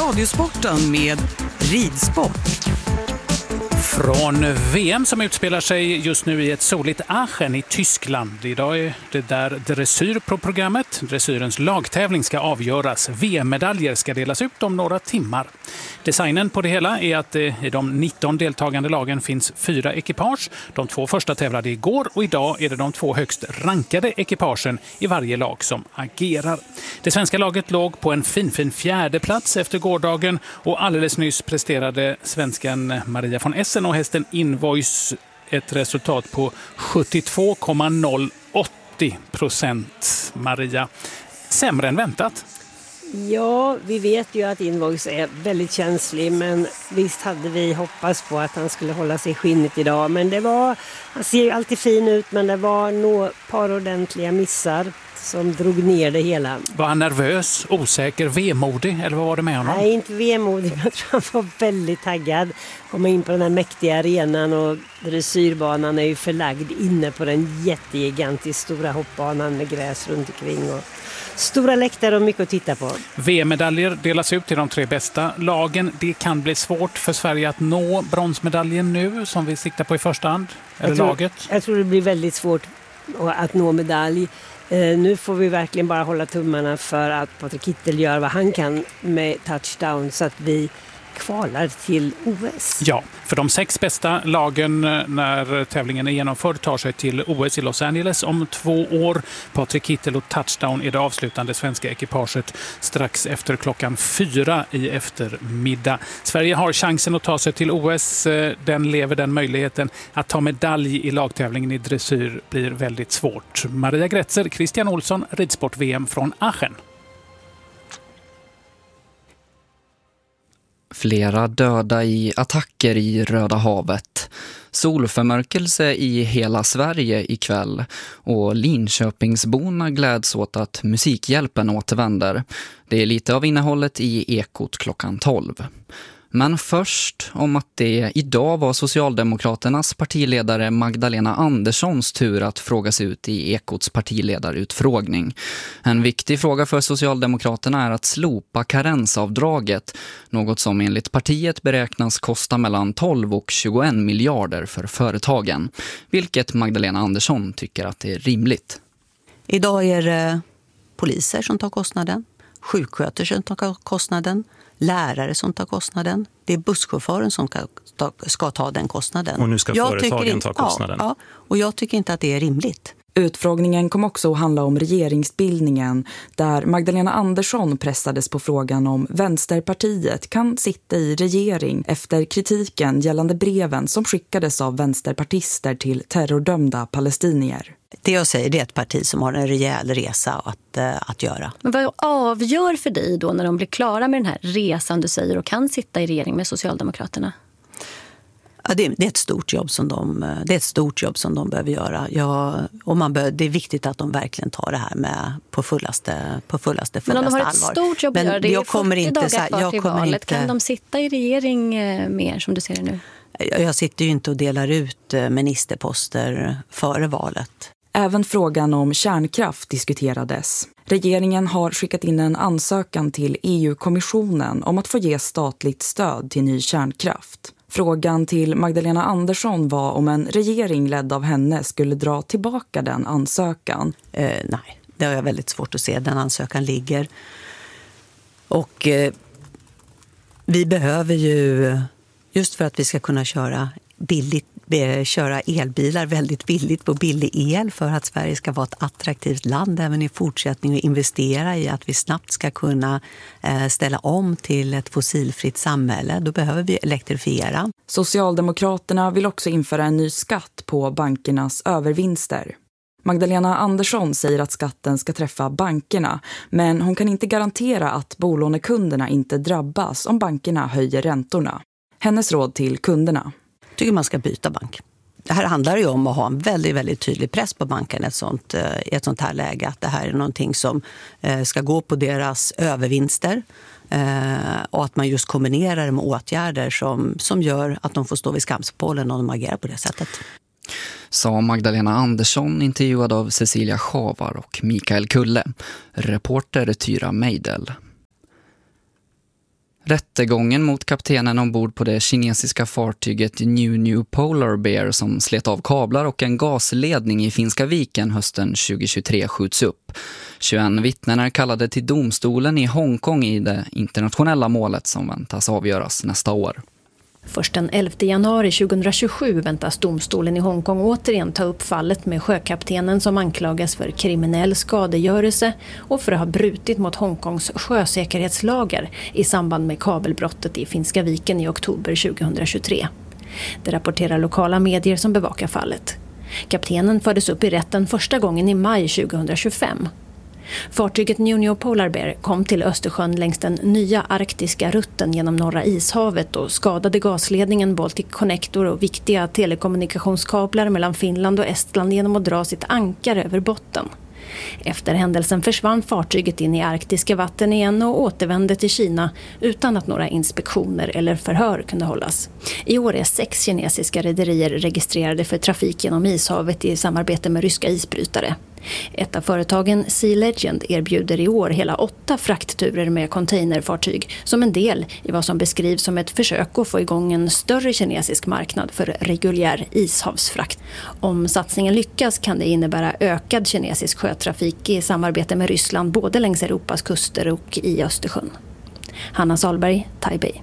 Radiosporten med ridsport. Från VM som utspelar sig just nu i ett soligt Aachen i Tyskland. Idag är det där dressyr på programmet. Dressyrens lagtävling ska avgöras. VM-medaljer ska delas ut om några timmar. Designen på det hela är att i de 19 deltagande lagen finns 4 ekipage. De 2 första tävlade igår och idag är det de 2 högst rankade ekipagen i varje lag som agerar. Det svenska laget låg på en fin 4:e plats efter gårdagen och alldeles nyss presterade svenskan Maria von Essen och hästen Invoice ett resultat på 72,080%. Maria, sämre än väntat. Ja, vi vet ju att Invoice är väldigt känslig, men visst hade vi hoppats på att han skulle hålla sig i skinnet idag. Men han ser ju alltid fin ut, men det var nog ett par ordentliga missar som drog ner det hela. Var han nervös, osäker, vemodig eller vad var det med honom? Nej, inte vemodig, men jag tror han var väldigt taggad. Komma in på den här mäktiga arenan och dressyrbanan är ju förlagd inne på den jättegigantiskt stora hoppbanan med gräs runt omkring och stora läktare och mycket att titta på. VM-medaljer delas ut till de 3 bästa lagen. Det kan bli svårt för Sverige att nå bronsmedaljen nu som vi siktar på i första hand. Laget. Jag tror det blir väldigt svårt att nå medalj. Nu får vi verkligen bara hålla tummarna för att Patrik Kittel gör vad han kan med touchdown så att vi kvalar till OS. Ja, för de 6 bästa lagen när tävlingen är genomförd tar sig till OS i Los Angeles om 2 år. Patrik Kittel och touchdown är det avslutande svenska ekipaget strax efter klockan 4 i eftermiddag. Sverige har chansen att ta sig till OS. Den möjligheten att ta medalj i lagtävlingen i dressyr blir väldigt svårt. Maria Gretzer, Christian Olsson, Ridsport-VM från Aachen. Flera döda i attacker i Röda havet. Solförmörkelse i hela Sverige ikväll. Och Linköpingsborna gläds åt att Musikhjälpen återvänder. Det är lite av innehållet i Ekot klockan 12. Men först om att det idag var Socialdemokraternas partiledare Magdalena Anderssons tur att frågas ut i Ekots partiledarutfrågning. En viktig fråga för Socialdemokraterna är att slopa karensavdraget, något som enligt partiet beräknas kosta mellan 12 och 21 miljarder för företagen, vilket Magdalena Andersson tycker att det är rimligt. Idag är det poliser som tar kostnaden, sjuksköterskor som tar kostnaden, lärare som tar kostnaden. Det är busschauffören som ska ta den kostnaden. Och nu ska företagen ta kostnaden. Ja, och jag tycker inte att det är rimligt. Utfrågningen kom också att handla om regeringsbildningen där Magdalena Andersson pressades på frågan om Vänsterpartiet kan sitta i regering efter kritiken gällande breven som skickades av vänsterpartister till terrordömda palestinier. Det jag säger, det är ett parti som har en rejäl resa att göra. Men vad avgör för dig då när de blir klara med den här resan du säger och kan sitta i regering med Socialdemokraterna? Ja, det är ett stort jobb som de behöver göra. Det är viktigt att de verkligen tar det här med på fullaste allvar. Men om de har ett stort jobb att göra, det är 40 dagar kvar till valet. Kan de sitta i regering mer som du ser det nu? Jag sitter ju inte och delar ut ministerposter före valet. Även frågan om kärnkraft diskuterades. Regeringen har skickat in en ansökan till EU-kommissionen om att få ge statligt stöd till ny kärnkraft. Frågan till Magdalena Andersson var om en regering ledd av henne skulle dra tillbaka den ansökan. Nej, det har jag väldigt svårt att se. Den ansökan ligger. Och vi behöver ju, just för att vi ska kunna köra elbilar väldigt billigt på billig el för att Sverige ska vara ett attraktivt land även i fortsättningen och investera i att vi snabbt ska kunna ställa om till ett fossilfritt samhälle. Då behöver vi elektrifiera. Socialdemokraterna vill också införa en ny skatt på bankernas övervinster. Magdalena Andersson säger att skatten ska träffa bankerna, men hon kan inte garantera att bolånekunderna inte drabbas om bankerna höjer räntorna. Hennes råd till kunderna: jag tycker man ska byta bank. Det här handlar ju om att ha en väldigt, väldigt tydlig press på banken i ett sånt här läge. Att det här är någonting som ska gå på deras övervinster. Och att man just kombinerar det med åtgärder som gör att de får stå vid skamspålen om de agerar på det sättet. Sa Magdalena Andersson, intervjuad av Cecilia Schavar och Mikael Kulle. Reporter Tyra Meidel. Rättegången mot kaptenen ombord på det kinesiska fartyget New Polar Bear som slet av kablar och en gasledning i Finska viken hösten 2023 skjuts upp. 21 vittnen är kallade till domstolen i Hongkong i det internationella målet som väntas avgöras nästa år. Först den 11 januari 2027 väntas domstolen i Hongkong återigen ta upp fallet med sjökaptenen som anklagas för kriminell skadegörelse och för att ha brutit mot Hongkongs sjösäkerhetslagar i samband med kabelbrottet i Finska viken i oktober 2023. Det rapporterar lokala medier som bevakar fallet. Kaptenen fördes upp i rätten första gången i maj 2025. Fartyget New Polar Bear kom till Östersjön längs den nya arktiska rutten genom Norra ishavet och skadade gasledningen Baltic Connector och viktiga telekommunikationskablar mellan Finland och Estland genom att dra sitt ankar över botten. Efter händelsen försvann fartyget in i arktiska vatten igen och återvände till Kina utan att några inspektioner eller förhör kunde hållas. I år är 6 kinesiska rederier registrerade för trafik genom ishavet i samarbete med ryska isbrytare. Ett av företagen, Sea Legend, erbjuder i år hela 8 fraktturer med containerfartyg som en del i vad som beskrivs som ett försök att få igång en större kinesisk marknad för reguljär ishavsfrakt. Om satsningen lyckas kan det innebära ökad kinesisk sjötrafik i samarbete med Ryssland både längs Europas kuster och i Östersjön. Hanna Salberg, Taipei.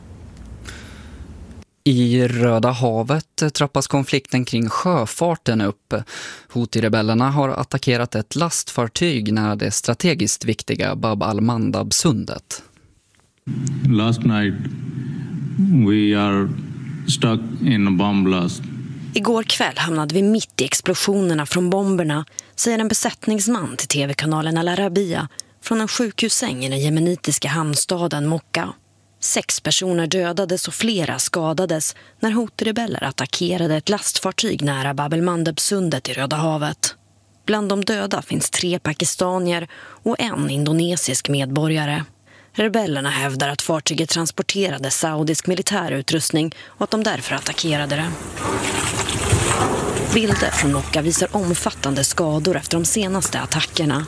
I Röda havet trappas konflikten kring sjöfarten upp. Houthi-rebellerna har attackerat ett lastfartyg nära det strategiskt viktiga Bab al-Mandab-sundet. Last night we are stuck in a bomb blast. Igår kväll hamnade vi mitt i explosionerna från bomberna, säger en besättningsman till tv-kanalen Al Arabiya från en sjukhussäng i den jemenitiska hamnstaden Mokka. 6 personer dödades och flera skadades när Houthi-rebeller attackerade ett lastfartyg nära Bab al-Mandab-sundet i Röda havet. Bland de döda finns 3 pakistanier och en indonesisk medborgare. Rebellerna hävdar att fartyget transporterade saudisk militärutrustning och att de därför attackerade det. Bilder från Mokka visar omfattande skador efter de senaste attackerna.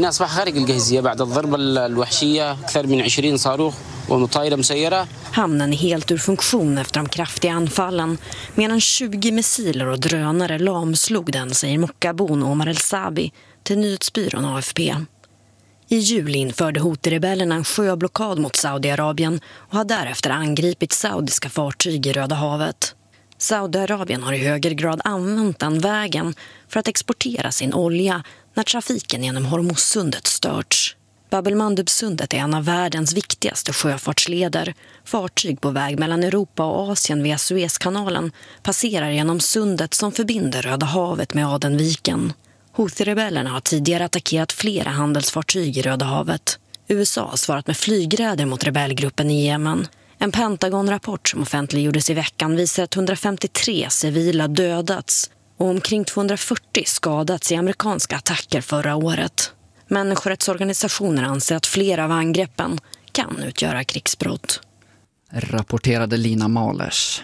Hamnen är helt ur funktion efter de kraftiga anfallen. Mer än 20 missiler och drönare lamslog den, säger Mokkabon Omar El-Sabi till nyhetsbyrån AFP. I juli införde Houthi-rebellerna en sjöblockad mot Saudiarabien och har därefter angripit saudiska fartyg i Röda havet. Saudiarabien har i högre grad använt den vägen för att exportera sin olja när trafiken genom Hormuzsundet störts. Bab al-Mandab-sundet är en av världens viktigaste sjöfartsleder. Fartyg på väg mellan Europa och Asien via Suezkanalen passerar genom sundet som förbinder Röda havet med Adenviken. Houthi-rebellerna har tidigare attackerat flera handelsfartyg i Röda havet. USA har svarat med flygräder mot rebellgruppen i Jemen. En Pentagon-rapport som offentliggjordes i veckan visar att 153 civila dödats och omkring 240 skadats i amerikanska attacker förra året. Människorättsorganisationer anser att flera av angreppen kan utgöra krigsbrott. Rapporterade Lina Malers.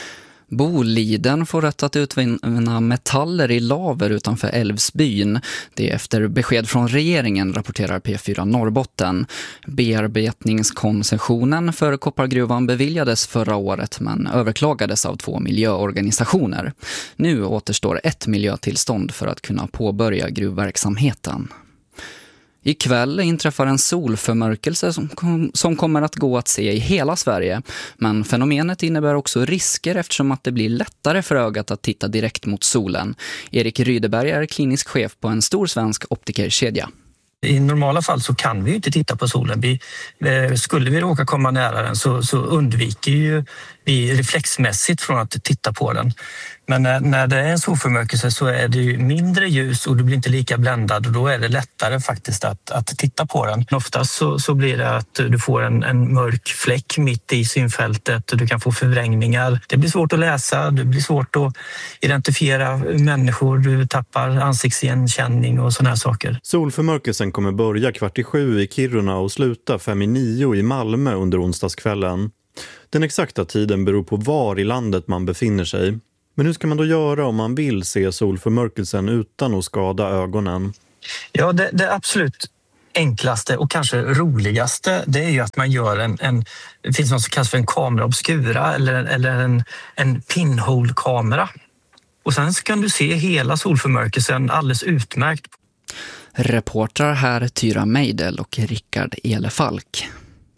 Boliden får rätt att utvinna metaller i laver utanför Älvsbyn. Det är efter besked från regeringen, rapporterar P4 Norrbotten. Bearbetningskoncessionen för koppargruvan beviljades förra året men överklagades av 2 miljöorganisationer. Nu återstår 1 miljötillstånd för att kunna påbörja gruvverksamheten. Ikväll inträffar en solförmörkelse som kommer att gå att se i hela Sverige. Men fenomenet innebär också risker eftersom att det blir lättare för ögat att titta direkt mot solen. Erik Rydeberg är klinisk chef på en stor svensk optikerkedja. I normala fall så kan vi inte titta på solen. Skulle vi råka komma nära den så undviker ju vi reflexmässigt från att titta på den. Men när det är en solförmörkelse så är det ju mindre ljus och du blir inte lika bländad och då är det lättare faktiskt att titta på den. Oftast så blir det att du får en mörk fläck mitt i synfältet och du kan få förvrängningar. Det blir svårt att läsa, det blir svårt att identifiera människor, du tappar ansiktsigenkänning och såna här saker. Solförmörkelsen kommer börja 6:45 i Kiruna och sluta 8:55 i Malmö under onsdagskvällen. Den exakta tiden beror på var i landet man befinner sig. Men hur ska man då göra om man vill se solförmörkelsen utan att skada ögonen? Ja, det absolut enklaste och kanske roligaste, det är ju att man gör det finns något som kallas för en kamera obscura eller en pinhole-kamera. Och sen kan du se hela solförmörkelsen alldeles utmärkt. Reportrar här Tyra Meidel och Rickard Elefalk.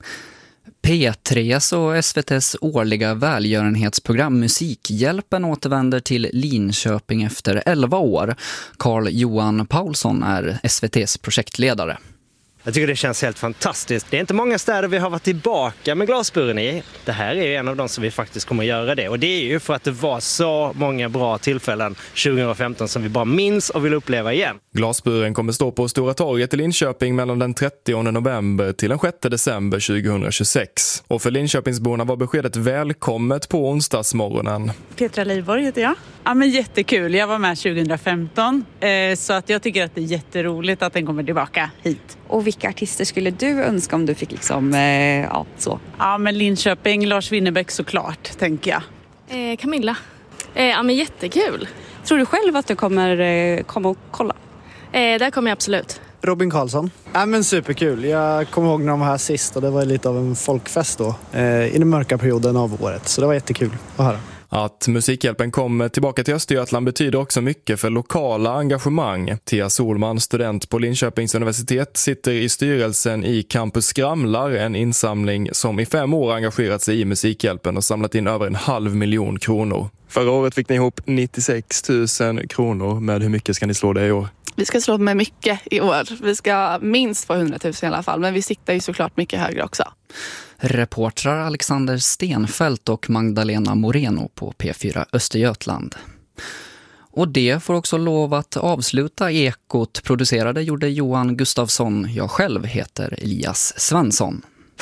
P3s och SVT:s årliga välgörenhetsprogram Musikhjälpen återvänder till Linköping efter 11 år. Carl Johan Paulsson är SVT:s projektledare. Jag tycker det känns helt fantastiskt. Det är inte många städer vi har varit tillbaka med glasburen i. Det här är ju en av de som vi faktiskt kommer att göra det. Och det är ju för att det var så många bra tillfällen 2015 som vi bara minns och vill uppleva igen. Glasburen kommer stå på Stora torget i Linköping mellan den 30 november till den 6 december 2026. Och för Linköpingsborna var beskedet välkommet på onsdagsmorgonen. Petra Livborg heter jag. Ja, men jättekul. Jag var med 2015 så att jag tycker att det är jätteroligt att den kommer tillbaka hit. Och vilka artister skulle du önska om du fick liksom, så? Ja, men Linköping, Lars Winnerbäck såklart, tänker jag. Camilla. Ja, men jättekul. Tror du själv att du kommer komma och kolla? Där kommer jag absolut. Robin Karlsson. Ja, men superkul. Jag kommer ihåg när de var här sist och det var lite av en folkfest då. I den mörka perioden av året. Så det var jättekul att höra. Att Musikhjälpen kommer tillbaka till Östergötland betyder också mycket för lokala engagemang. Thea Solman, student på Linköpings universitet, sitter i styrelsen i Campus Skramlar, en insamling som i 5 år engagerat sig i Musikhjälpen och samlat in över 500 000 kronor. Förra året fick ni ihop 96 000 kronor. Med hur mycket ska ni slå det i år? Vi ska slå med mycket i år. Vi ska minst få 100 000 i alla fall, men vi siktar ju såklart mycket högre också. Reportrar Alexander Stenfält och Magdalena Moreno på P4 Östergötland. Och det får också lov att avsluta Ekot. Producerade gjorde Johan Gustafsson. Jag själv heter Elias Svensson.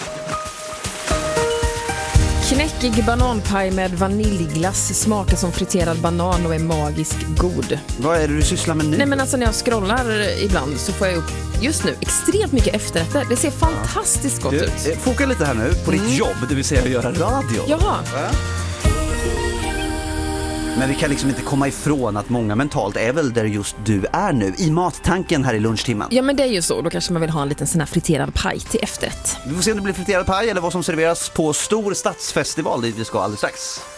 Knäckig bananpaj med vaniljglass, smakar som friterad banan och är magisk god. Vad är det du sysslar med nu? Nej, men alltså när jag scrollar ibland så får jag upp just nu extremt mycket efterrätter. Det ser fantastiskt gott ut. Foka lite här nu på ditt jobb, det vill säga att göra radio. Jaha. Men vi kan liksom inte komma ifrån att många mentalt är väl där just du är nu, i mattanken här i lunchtimmen. Ja, men det är ju så. Då kanske man vill ha en liten sån här friterad paj till efterrätt. Vi får se om det blir friterad paj eller vad som serveras på stor stadsfestival dit vi ska alldeles strax.